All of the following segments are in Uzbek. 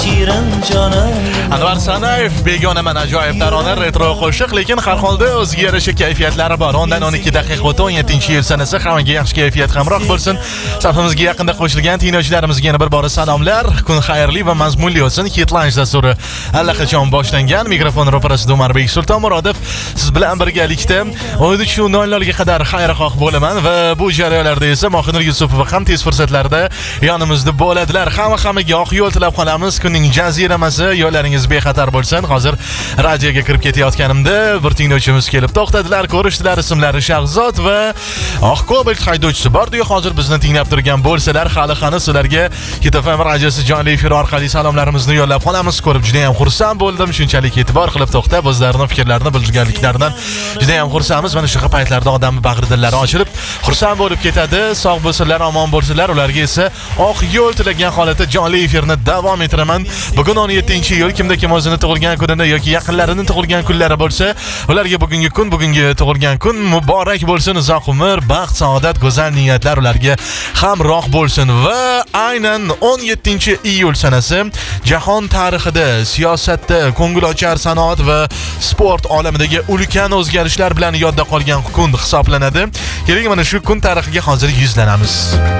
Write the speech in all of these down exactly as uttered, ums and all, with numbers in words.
Anvar Sanayev begona mana ajoyib tarona retro qo'shiq, lekin har holda o'ziga yarasha kayfiyatlari bor. Ondan o'n ikki daqiqa o'tib o'n yettinchi yil sanasi hammaga yaxshi kayfiyat hamroh bo'lsin. Safimizga yaqinda qo'shilgan tinglovchilarimizga yana bir bor salomlar. Kun xayrli va mazmunli o'tsin. Hitlanch dasturi allaqachon boshlangan. Mikrofon ro'parasida Umarbek Sultonmurodov siz bilan birgalikda o'n uch nol nolga qadar xayrixoh bo'laman va bu jarayonlarda esa Mohinur Yusupova ham tez fursatlarda yonimizda bo'ladilar. Hamma hammaga oq yo'l tilab qolamiz. Kunning jaziramasi, yo'llaringiz bexatar bo'lsin. Hozir radioga kirib ketayotganimda bir tinglovchimiz kelib to'xtadilar, ko'rishdilar. Ismlari Shahzod va oq Cobalt haydovchisi bor-ku, hozir bizni tinglab turgan bo'lsalar, hali qani sizlarga Hit F M radiosi jonli efir orqali salomlarimizni yo'llab qolamiz. Ko'rib juda ham xursand bo'ldim. Shunchalik e'tibor qilib to'xtab o'zlarining fikrlarini bildirganliklaridan juda ham xursandmiz. Mana shu paytlarda odamning bag'ri dillari ochilib, xursand bo'lib ketadi. Sog' bo'lsinlar, omon bo'lsinlar. Ularga esa oq yo'l tilagan holatda jonli efirni davom ettiraman. Bugun o'n yettinchi iyul, kimda kim o'zini tug'ilgan kunida yoki yaqinlarining tug'ilgan kunlari bo'lsa, ularga bugungi kun, bugungi tug'ilgan kun muborak bo'lsin. Uzoq umr, baxt, saodat, go'zal niyatlar ularga hamroh bo'lsin. Va aynan o'n yettinchi iyul sanasi jahon tarixida, siyosatda, ko'ngilochar sanoat va sport olamidagi ulkan o'zgarishlar bilan yodda qolgan kun hisoblanadi. Keling, mana shu kun tarixiga hozir yuzlanamiz.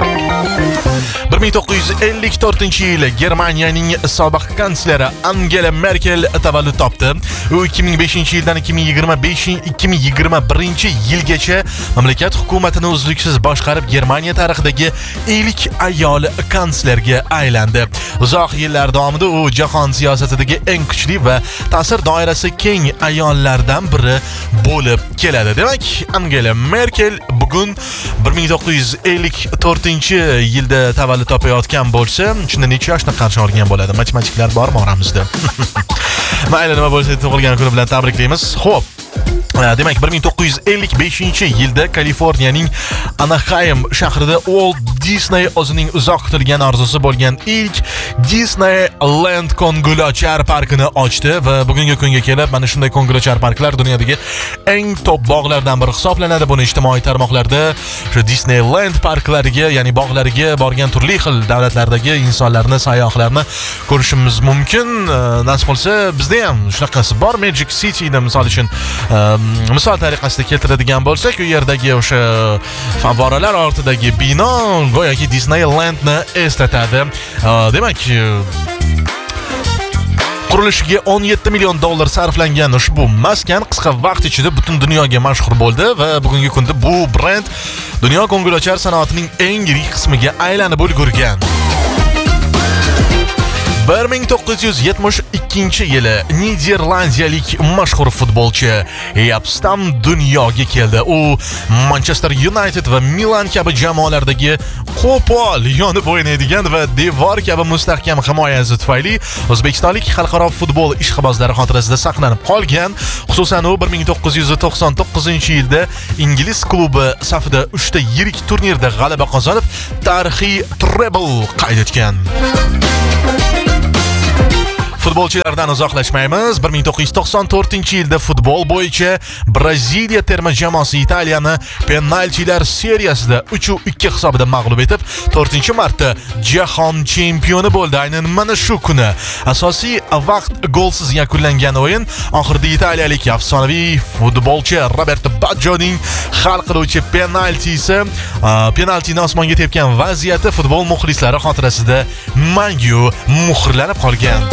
bir ming to'qqiz yuz ellik to'rtinchi yil Germaniyaning sobiq kansleri Angela Merkel tavallud topdi. U ikki ming beshinchi yildan ikki ming yigirma birinchi yilgacha mamlakat hukumatini uzluksiz boshqarib, Germaniya tarixidagi ilk ayol kanslerga aylandi. Uzoq yillar davomida u jahon siyosatidagi eng kuchli va ta'sir doirasi keng ayollardan biri bo'lib keladi. Demak, Angela Merkel bugun bir ming to'qqiz yuz ellik to'rtinchi yilda tavallud topayotgan bo'lsa, shunda necha yoshni qarshi olgan bo'ladi? Matematiklar bormi oramizda? Mayli, nima bo'lsa tug'ilgan kuni bilan tabriklaymiz. Xo'p, demak bir ming to'qqiz yuz ellik beshinchi yilda Kaliforniyaning Anaheim shahrida Walt Disney o'zining uzoq kutilgan orzusi bo'lgan ilk Disneyland ko'ngilochar parkini ochdi va bugungi kunga kelib mana shunday ko'ngilochar parklar dunyodagi eng top bog'lardan biri hisoblanadi. Buni ijtimoiy tarmoqlarda shu Disneyland parklariga, ya'ni bog'lariga borgan turli xil davlatlardagi insonlarni, sayyohlarni ko'rishimiz mumkin. Nasib bo'lsa, bizda ham shunaqasi bor. Magic City'da misol uchun misol tariqasida keltiradigan bo'lsak, u yerdagi o'sha favvoralar ortidagi bino go'yoki Disneylandni eslatadi. Demak, qurilishiga o'n yetti million dollar sarflangan ushbu maskan qisqa vaqt ichida butun dunyoga mashhur bo'ldi va bugungi kunda bu brend dunyo ko'ngilochar sanoatining eng yirik qismiga aylanib ulgurgan. bir ming to'qqiz yuz yetmish ikkinchi yili Niderlandiyalik mashhur futbolchi Jaap Stam dunyoga keldi. U Manchester United va Milan kabi jamoalardagi qo'pol yonib o'ynaydigan va devor kabi mustahkam himoyasi tufayli o'zbekistonlik xalqaro futbol ishqibozlari xotirasida saqlanib qolgan. Xususan, u bir ming to'qqiz yuz to'qson to'qqizinchi yilda ingliz klubi safida uchta yirik turnirda g'alaba qozonib, tarixiy treble qayd etgan. Futbolchilardan uzoqlashmaymiz. bir ming to'qqiz yuz to'qson to'rtinchi yilda futbol bo'yicha Braziliya terma jamoasi Italiyani penaltilar seriyasida uch ikki hisobida mag'lub etib, to'rtinchi marta jahon chempioni bo'ldi. Aynan mana shu kuni asosiy vaqt golsiz yakunlangan o'yin oxirida italiyalik afsonaviy futbolchi Roberto Baggioning hal qiluvchi penaltisi, penaltini osmonga tepgan vaziyati futbol muxlislari xotirasida mangu muhrlanib qolgan.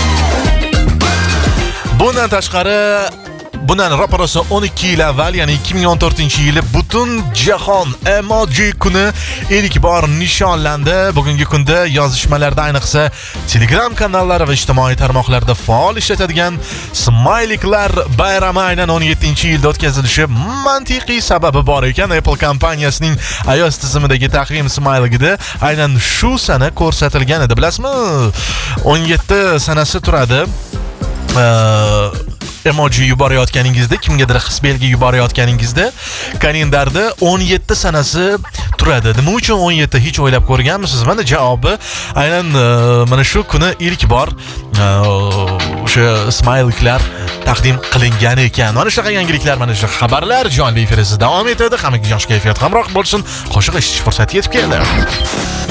Bundan tashqari, bundan ro'parasi o'n ikki yil avval, ya'ni ikki ming o'n to'rtinchi yili butun jahon emoji kuni ilk bor nishonlandi. Bugungi kunda yozishmalarda, ayniqsa Telegram kanallari va ijtimoiy tarmoqlarda faol ishlatadigan smayliklar bayrami aynan o'n yettinchi yilda o'tkazilishi mantiqiy sababi bor ekan. Apple kompaniyasining iOS tizimidagi taqvim smayligida aynan shu sana ko'rsatilgan edi. Bilasizmi? o'n yetti sanasi turadi. Emoji yuborayotganingizda, kimgadir his belgi yuborayotganingizda kalendarda o'n yetti sanasi turadi. Nima uchun o'n yetti hech o'ylab ko'rganmisiz? Mana javobi aynan mana shu kuni ilk bor o'sha smayliklar taqdim qilingan ekan. Mana shunaqa yangiliklar, mana shu xabarlar jonli efirda davom etadi. Hammaga yaxshi kayfiyat hamroh bo'lsin. Qo'shiq eshitish fursati yetib keldi.